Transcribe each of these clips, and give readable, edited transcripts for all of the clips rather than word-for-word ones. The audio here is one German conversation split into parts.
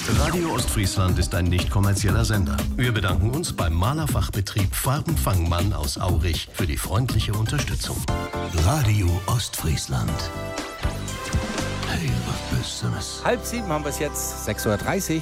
Radio Ostfriesland ist ein nicht kommerzieller Sender. Wir bedanken uns beim Malerfachbetrieb Farbenfangmann aus Aurich für die freundliche Unterstützung. Radio Ostfriesland. Hey, was Besseres. 6:30 haben wir es jetzt, 6:30 Uhr.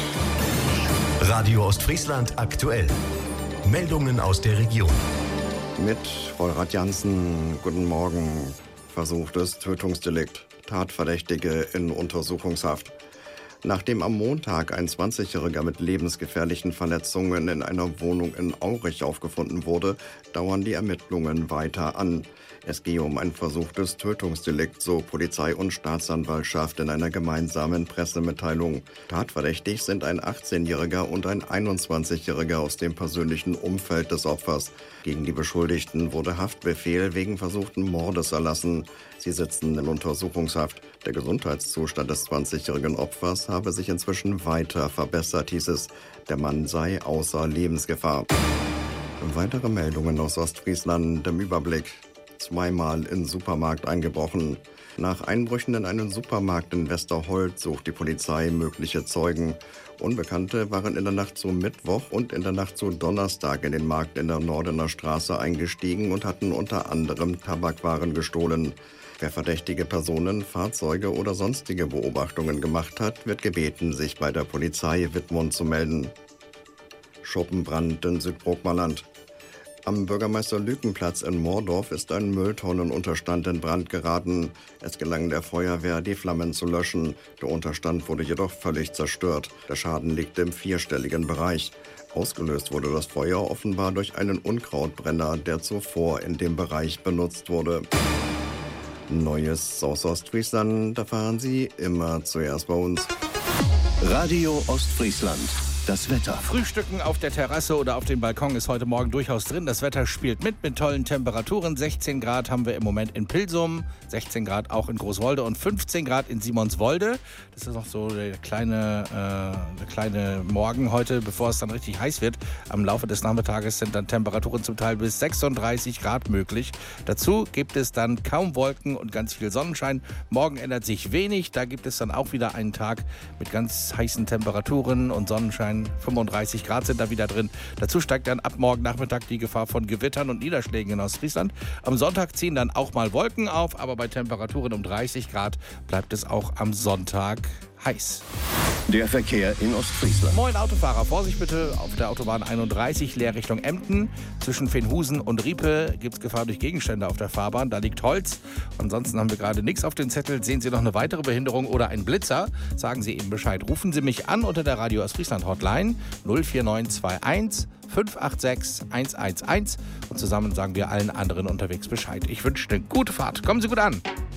Radio Ostfriesland aktuell. Meldungen aus der Region. Mit Volrad Jansen, guten Morgen. Versuchtes Tötungsdelikt. Tatverdächtige in Untersuchungshaft. Nachdem am Montag ein 20-Jähriger mit lebensgefährlichen Verletzungen in einer Wohnung in Aurich aufgefunden wurde, dauern die Ermittlungen weiter an. Es gehe um ein versuchtes Tötungsdelikt, so Polizei und Staatsanwaltschaft in einer gemeinsamen Pressemitteilung. Tatverdächtig sind ein 18-Jähriger und ein 21-Jähriger aus dem persönlichen Umfeld des Opfers. Gegen die Beschuldigten wurde Haftbefehl wegen versuchten Mordes erlassen. Sie sitzen in Untersuchungshaft. Der Gesundheitszustand des 20-jährigen Opfers habe sich inzwischen weiter verbessert, hieß es. Der Mann sei außer Lebensgefahr. Weitere Meldungen aus Ostfriesland im Überblick. Zweimal in Supermarkt eingebrochen. Nach Einbrüchen in einen Supermarkt in Westerholt sucht die Polizei mögliche Zeugen. Unbekannte waren in der Nacht zu Mittwoch und in der Nacht zu Donnerstag in den Markt in der Nordener Straße eingestiegen und hatten unter anderem Tabakwaren gestohlen. Wer verdächtige Personen, Fahrzeuge oder sonstige Beobachtungen gemacht hat, wird gebeten, sich bei der Polizei Wittmund zu melden. Schuppenbrand in Südbrookmerland. Am Bürgermeister-Lüken-Platz in Moordorf ist ein Mülltonnenunterstand in Brand geraten. Es gelang der Feuerwehr, die Flammen zu löschen. Der Unterstand wurde jedoch völlig zerstört. Der Schaden liegt im vierstelligen Bereich. Ausgelöst wurde das Feuer offenbar durch einen Unkrautbrenner, der zuvor in dem Bereich benutzt wurde. Neues aus Ostfriesland erfahren Sie immer zuerst bei uns. Radio Ostfriesland. Das Wetter. Frühstücken auf der Terrasse oder auf dem Balkon ist heute Morgen durchaus drin. Das Wetter spielt mit tollen Temperaturen. 16 Grad haben wir im Moment in Pilsum, 16 Grad auch in Großwolde und 15 Grad in Simonswolde. Das ist noch so der kleine Morgen heute, bevor es dann richtig heiß wird. Am Laufe des Nachmittages sind dann Temperaturen zum Teil bis 36 Grad möglich. Dazu gibt es dann kaum Wolken und ganz viel Sonnenschein. Morgen ändert sich wenig. Da gibt es dann auch wieder einen Tag mit ganz heißen Temperaturen und Sonnenschein. 35 Grad sind da wieder drin. Dazu steigt dann ab morgen Nachmittag die Gefahr von Gewittern und Niederschlägen in Ostfriesland. Am Sonntag ziehen dann auch mal Wolken auf, aber bei Temperaturen um 30 Grad bleibt es auch am Sonntag heiß. Der Verkehr in Ostfriesland. Moin Autofahrer, Vorsicht bitte auf der Autobahn 31, leer Richtung Emden. Zwischen Fenhusen und Riepe gibt es Gefahr durch Gegenstände auf der Fahrbahn. Da liegt Holz. Ansonsten haben wir gerade nichts auf den Zettel. Sehen Sie noch eine weitere Behinderung oder einen Blitzer? Sagen Sie eben Bescheid. Rufen Sie mich an unter der Radio Ostfriesland Hotline 04921 586 111 und zusammen sagen wir allen anderen unterwegs Bescheid. Ich wünsche eine gute Fahrt. Kommen Sie gut an.